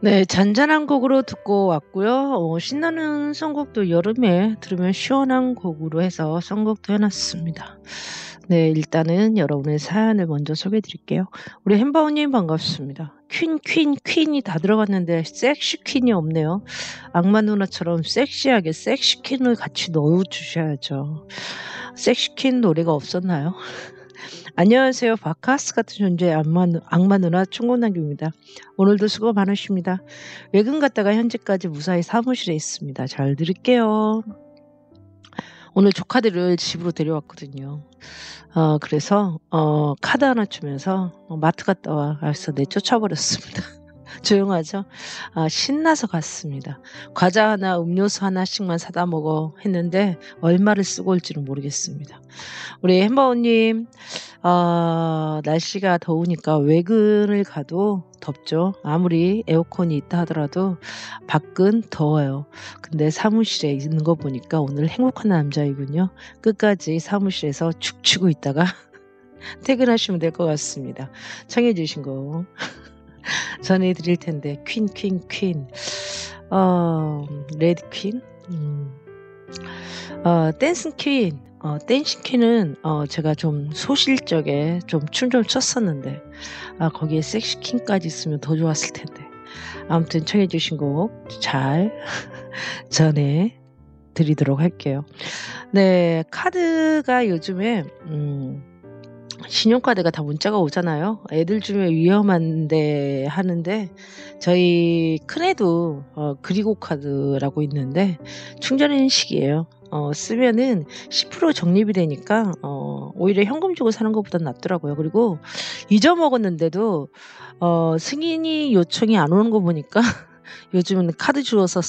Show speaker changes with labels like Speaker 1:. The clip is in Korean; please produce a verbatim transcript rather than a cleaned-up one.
Speaker 1: 네. 잔잔한 곡으로 듣고 왔고요. 어 신나는 선곡도 여름에 들으면 시원한 곡으로 해서 선곡도 해 놨습니다. 네. 일단은 여러분의 사연을 먼저 소개해 드릴게요. 우리 햄버거 님 반갑습니다. 퀸, 퀸, 퀸이 다 들어갔는데 섹시 퀸이 없네요. 악마 누나처럼 섹시하게 섹시 퀸을 같이 넣어 주셔야죠. 섹시 퀸 노래가 없었나요? 안녕하세요. 바카스 같은 존재의 악마 누 악마 누나 충곤남기입니다. 오늘도 수고 많으십니다. 외근 갔다가 현재까지 무사히 사무실에 있습니다. 잘 들을게요. 오늘 조카들을 집으로 데려왔거든요. 어 그래서 어 카드 하나 주면서 "어 마트 갔다 와." 그래서 내쫓아 버렸습니다. 조용하죠? 아 신나서 갔습니다. "과자 하나, 음료수 하나씩만 사다 먹어." 했는데 얼마를 쓰고 올지는 모르겠습니다. 우리 햄버거 님 어 날씨가 더우니까 외근을 가도 덥죠. 아무리 에어컨이 있다 하더라도 밖은 더워요. 근데 사무실에 있는 거 보니까 오늘 행복한 남자이군요. 끝까지 사무실에서 죽치고 있다가 퇴근하시면 될 것 같습니다. 청해 주신 곡 전해 드릴 텐데 퀸, 퀸, 퀸. 어 레드 퀸? 음. 어 댄싱 퀸. 어 댄싱 퀸은 어 제가 좀 소실적에 좀 춤 좀 췄었는데 아 거기에 섹시 퀸까지 있으면 더 좋았을 텐데. 아무튼 청해 주신 곡 잘 전해 드리도록 할게요. 네. 카드가 요즘에 음 신용카드가 다 문자가 오잖아요. 애들 주면 위험한데 하는데 저희 큰애도 어 그리고 카드라고 있는데 충전 인식이에요. 어 쓰면은 십 퍼센트 적립이 되니까 어 오히려 현금 주고 사는 것보단 낫더라고요. 그리고 잊어먹었는데도 어 승인이 요청이 안 오는 거 보니까 요즘은 카드 주워서